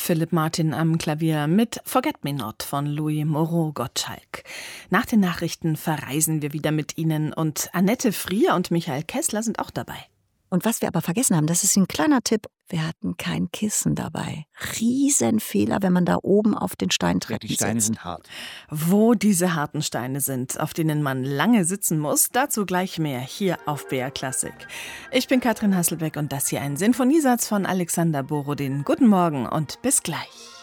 Philipp Martin am Klavier mit Forget Me Not von Louis Moreau-Gottschalk. Nach den Nachrichten verreisen wir wieder mit Ihnen und Annette Frier und Michael Kessler sind auch dabei. Und was wir aber vergessen haben, das ist ein kleiner Tipp, wir hatten kein Kissen dabei. Riesenfehler, wenn man da oben auf den Steintreppen sitzt. Die Steine sind hart. Wo diese harten Steine sind, auf denen man lange sitzen muss, dazu gleich mehr hier auf BR Klassik. Ich bin Katrin Hasselbeck und das hier ein Sinfoniesatz von Alexander Borodin. Guten Morgen und bis gleich.